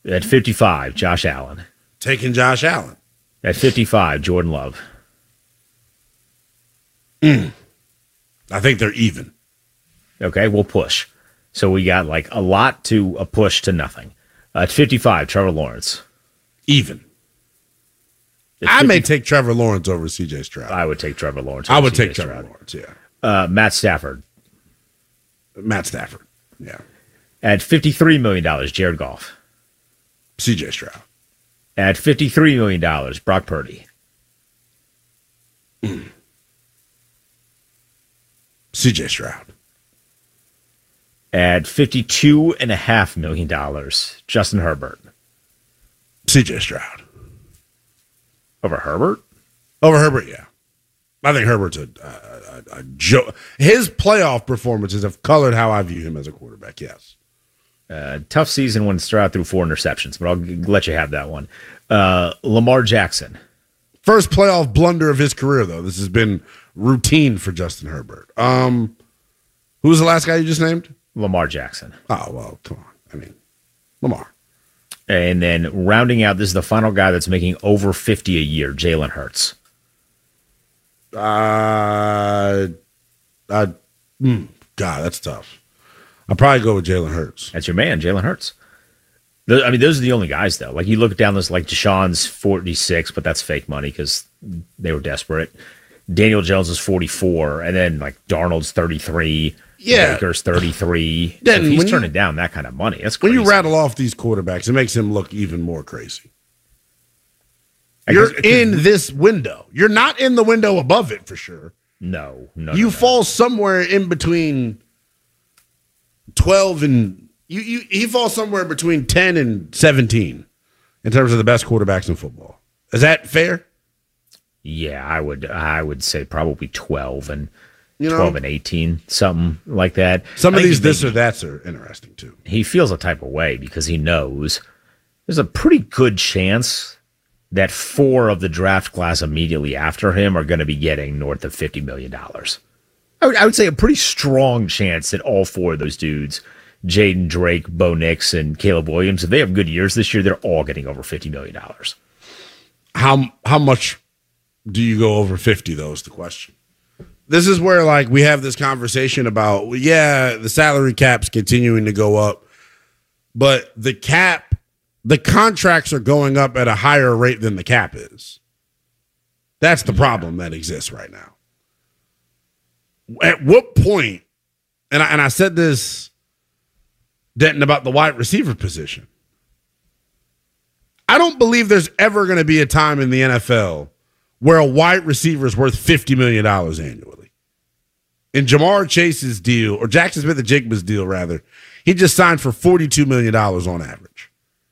At 55, Josh Allen. Taking Josh Allen. At 55, Jordan Love. I think they're even. Okay, we'll push. So we got like a lot to a push to nothing. At 55, Trevor Lawrence. Even. I may take Trevor Lawrence over C.J. Stroud. I would take Trevor Lawrence. I would take Trevor Lawrence, yeah. Matt Stafford. Matt Stafford, yeah. At $53 million, Jared Goff. C.J. Stroud. At $53 million, Brock Purdy. C.J. Stroud. At $52.5 million, Justin Herbert. C.J. Stroud. Over Herbert? Over Herbert, yeah. I think Herbert's a joke. His playoff performances have colored how I view him as a quarterback, yes. Tough season when Stroud threw 4 interceptions, but I'll let you have that one. Lamar Jackson. First playoff blunder of his career, though. This has been routine for Justin Herbert. Who was the last guy you just named? Lamar Jackson. Oh, well, come on. I mean, Lamar. And then rounding out, this is the final guy that's making over 50 a year, Jalen Hurts. God, that's tough. I'll probably go with Jalen Hurts. That's your man, Jalen Hurts. I mean, those are the only guys, though. Like, you look down this, like, Deshaun's 46, but that's fake money because they were desperate. Daniel Jones is 44, and then, like, Darnold's 33. Yeah. Baker's 33. Then if he's turning down that kind of money, that's crazy. When you rattle off these quarterbacks, it makes him look even more crazy. You're in this window. You're not in the window above it for sure. No. You fall somewhere in between 12 and he falls somewhere between 10 and 17 in terms of the best quarterbacks in football. Is that fair? Yeah, I would say probably 12 and 12 and 18, something like that. Some of these this or that's are interesting too. He feels a type of way because he knows there's a pretty good chance that 4 of the draft class immediately after him are going to be getting north of $50 million. I would say a pretty strong chance that all 4 of those dudes, Jaden Drake, Bo Nix, and Caleb Williams, if they have good years this year, they're all getting over $50 million. How much do you go over 50, though, is the question. This is where, like, we have this conversation about, the salary cap's continuing to go up, but the contracts are going up at a higher rate than the cap is. That's the problem that exists right now. At what point, and I said this, Denton, about the wide receiver position. I don't believe there's ever going to be a time in the NFL where a wide receiver is worth $50 million annually. In Jamar Chase's deal, or Jackson Smith-Njigba's deal, rather, he just signed for $42 million on average.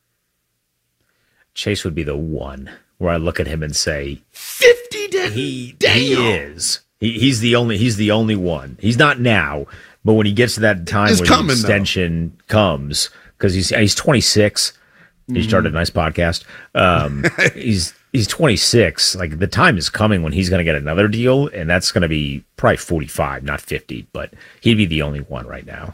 Chase would be the one where I look at him and say, 50 He is. He's the only one. He's not now, but when he gets to that time when the extension comes, because he's 26. He started a nice podcast. He's 26. Like, the time is coming when he's going to get another deal, and that's going to be probably 45, not 50. But he'd be the only one right now.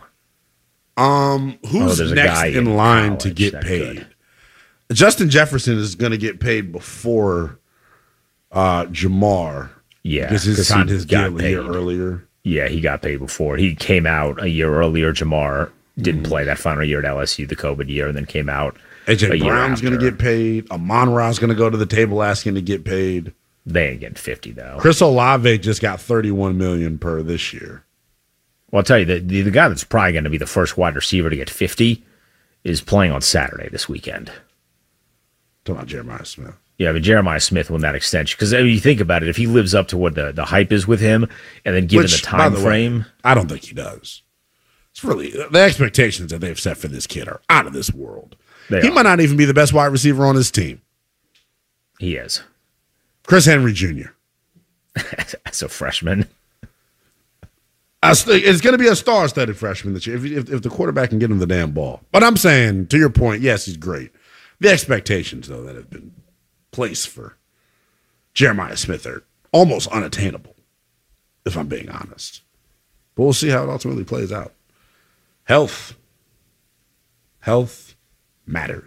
Who's next in line to get paid? Justin Jefferson is going to get paid before Jamar. Yeah, because he signed his deal a year earlier. Yeah, he got paid before. He came out a year earlier. Jamar didn't play that final year at LSU, the COVID year, and then came out. AJ Brown's going to get paid. Amon-Ra's going to go to the table asking to get paid. They ain't getting 50 though. Chris Olave just got $31 million per this year. Well, I'll tell you, the guy that's probably going to be the first wide receiver to get 50 is playing on Saturday this weekend. Talking about Jeremiah Smith. Yeah, I mean, Jeremiah Smith won that extension. Because you think about it, if he lives up to what the hype is with him, and then given the time frame. I don't think he does. It's really, the expectations that they've set for this kid are out of this world. He might not even be the best wide receiver on his team. He is. Chris Henry Jr. As a freshman. It's going to be a star-studded freshman this year if the quarterback can get him the damn ball. But I'm saying, to your point, yes, he's great. The expectations, though, that have been placed for Jeremiah Smith are almost unattainable, if I'm being honest. But we'll see how it ultimately plays out. Health matters.